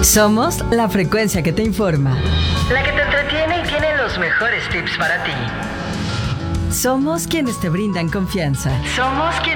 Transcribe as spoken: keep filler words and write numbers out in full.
Somos la frecuencia que te informa. La que te entretiene y tiene los mejores tips para ti. Somos quienes te brindan confianza. Somos quienes